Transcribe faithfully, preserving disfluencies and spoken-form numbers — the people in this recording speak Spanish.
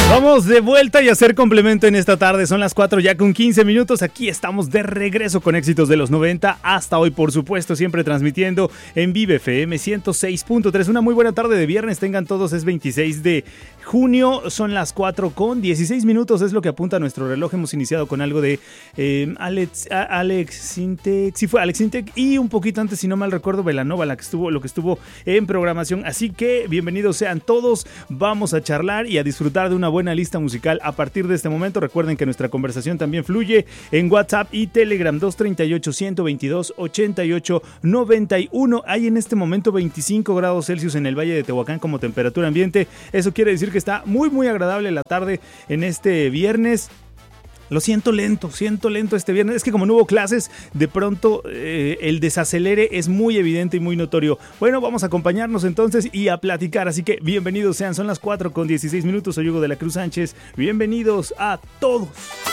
Vamos de vuelta y a hacer complemento en esta tarde. Son las cuatro ya con quince minutos. Aquí estamos de regreso con éxitos de los noventa hasta hoy, por supuesto, siempre transmitiendo en Vive F M ciento seis punto tres. Una muy buena tarde de viernes. Tengan todos, es veintiséis de junio. Son las cuatro con dieciséis minutos. Es lo que apunta nuestro reloj. Hemos iniciado con algo de eh, Alex, a, Alex Sintek. Sí, fue Alex Sintek. Y un poquito antes, si no mal recuerdo, Belanova, la que estuvo, lo que estuvo en programación. Así que bienvenidos sean todos. Vamos a charlar y a disfrutar de una buena lista musical a partir de este momento. Recuerden que nuestra conversación también fluye en WhatsApp y Telegram dos tres ocho, uno dos dos, ocho ocho nueve uno. Hay en este momento veinticinco grados Celsius en el Valle de Tehuacán como temperatura ambiente. Eso quiere decir que está muy muy agradable la tarde en este viernes. Lo siento lento, siento lento este viernes. Es que como no hubo clases, de pronto eh, el desacelere es muy evidente y muy notorio. Bueno, vamos a acompañarnos entonces y a platicar. Así que bienvenidos sean, son las cuatro con dieciséis minutos. Soy Hugo de la Cruz Sánchez. Bienvenidos a todos.